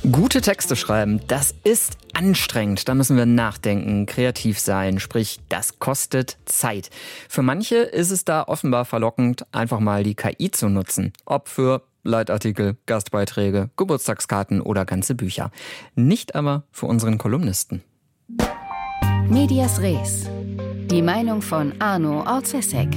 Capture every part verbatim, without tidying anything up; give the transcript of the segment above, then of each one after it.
Gute Texte schreiben, das ist anstrengend. Da müssen wir nachdenken, kreativ sein. Sprich, das kostet Zeit. Für manche ist es da offenbar verlockend, einfach mal die K I zu nutzen. Ob für Leitartikel, Gastbeiträge, Geburtstagskarten oder ganze Bücher. Nicht aber für unseren Kolumnisten. Medias Res. Die Meinung von Arno Orzeszek.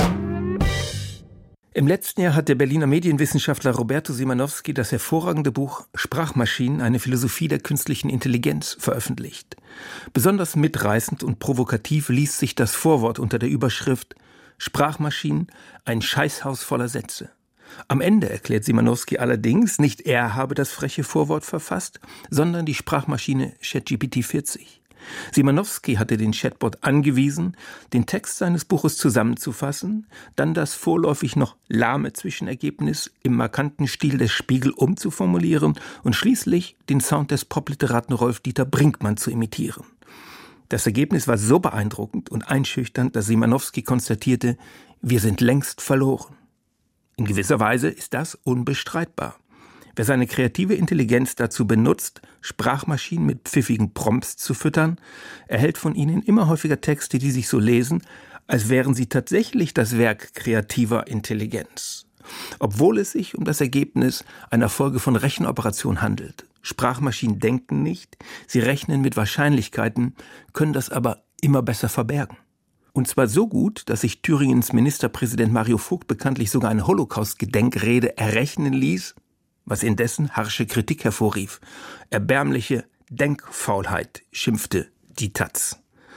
Im letzten Jahr hat der Berliner Medienwissenschaftler Roberto Szymanowski das hervorragende Buch Sprachmaschinen, eine Philosophie der künstlichen Intelligenz veröffentlicht. Besonders mitreißend und provokativ liest sich das Vorwort unter der Überschrift Sprachmaschinen, ein Scheißhaus voller Sätze. Am Ende erklärt Szymanowski allerdings, nicht er habe das freche Vorwort verfasst, sondern die Sprachmaschine ChatGPT vierzig. Szymanowski hatte den Chatbot angewiesen, den Text seines Buches zusammenzufassen, dann das vorläufig noch lahme Zwischenergebnis im markanten Stil des Spiegel umzuformulieren und schließlich den Sound des Popliteraten Rolf-Dieter Brinkmann zu imitieren. Das Ergebnis war so beeindruckend und einschüchternd, dass Szymanowski konstatierte, wir sind längst verloren. In gewisser Weise ist das unbestreitbar. Wer seine kreative Intelligenz dazu benutzt, Sprachmaschinen mit pfiffigen Prompts zu füttern, erhält von ihnen immer häufiger Texte, die sich so lesen, als wären sie tatsächlich das Werk kreativer Intelligenz. Obwohl es sich um das Ergebnis einer Folge von Rechenoperationen handelt. Sprachmaschinen denken nicht, sie rechnen mit Wahrscheinlichkeiten, können das aber immer besser verbergen. Und zwar so gut, dass sich Thüringens Ministerpräsident Mario Vogt bekanntlich sogar eine Holocaust-Gedenkrede errechnen ließ, was indessen harsche Kritik hervorrief. Erbärmliche Denkfaulheit, schimpfte die Taz.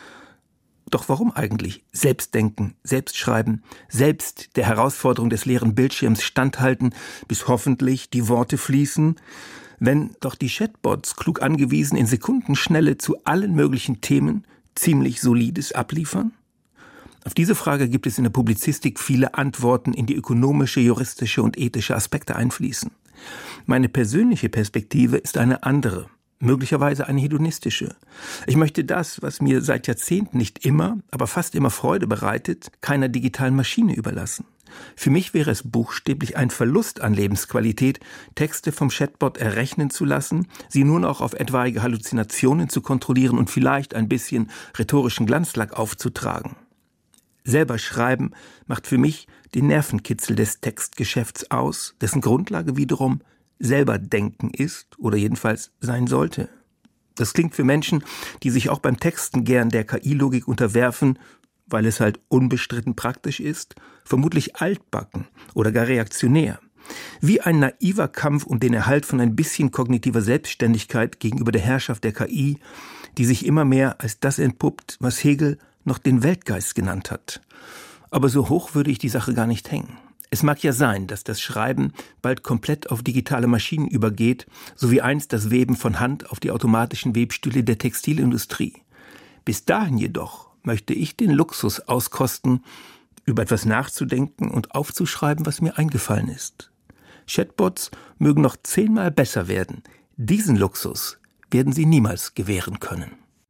Doch warum eigentlich Selbstdenken, Selbstschreiben, selbst der Herausforderung des leeren Bildschirms standhalten, bis hoffentlich die Worte fließen, wenn doch die Chatbots klug angewiesen in Sekundenschnelle zu allen möglichen Themen ziemlich Solides abliefern? Auf diese Frage gibt es in der Publizistik viele Antworten, in die ökonomische, juristische und ethische Aspekte einfließen. Meine persönliche Perspektive ist eine andere, möglicherweise eine hedonistische. Ich möchte das, was mir seit Jahrzehnten nicht immer, aber fast immer Freude bereitet, keiner digitalen Maschine überlassen. Für mich wäre es buchstäblich ein Verlust an Lebensqualität, Texte vom Chatbot errechnen zu lassen, sie nur noch auf etwaige Halluzinationen zu kontrollieren und vielleicht ein bisschen rhetorischen Glanzlack aufzutragen. Selber schreiben macht für mich den Nervenkitzel des Textgeschäfts aus, dessen Grundlage wiederum selber denken ist oder jedenfalls sein sollte. Das klingt für Menschen, die sich auch beim Texten gern der K I-Logik unterwerfen, weil es halt unbestritten praktisch ist, vermutlich altbacken oder gar reaktionär. Wie ein naiver Kampf um den Erhalt von ein bisschen kognitiver Selbstständigkeit gegenüber der Herrschaft der K I, die sich immer mehr als das entpuppt, was Hegel noch den Weltgeist genannt hat. Aber so hoch würde ich die Sache gar nicht hängen. Es mag ja sein, dass das Schreiben bald komplett auf digitale Maschinen übergeht, so wie einst das Weben von Hand auf die automatischen Webstühle der Textilindustrie. Bis dahin jedoch möchte ich den Luxus auskosten, über etwas nachzudenken und aufzuschreiben, was mir eingefallen ist. Chatbots mögen noch zehnmal besser werden. Diesen Luxus werden sie niemals gewähren können.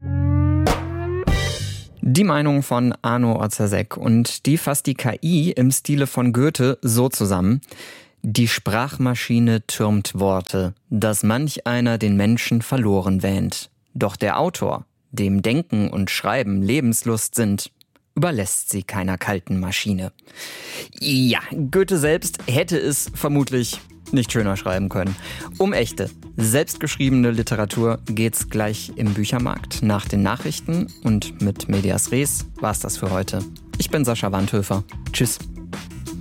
Die Meinung von Arno Orzeszek, und die fasst die K I im Stile von Goethe so zusammen: Die Sprachmaschine türmt Worte, dass manch einer den Menschen verloren wähnt. Doch der Autor, dem Denken und Schreiben Lebenslust sind, überlässt sie keiner kalten Maschine. Ja, Goethe selbst hätte es vermutlich nicht schöner schreiben können. Um echte, selbstgeschriebene Literatur geht's gleich im Büchermarkt nach den Nachrichten, und mit Medias Res war's das für heute. Ich bin Sascha Wandhöfer. Tschüss.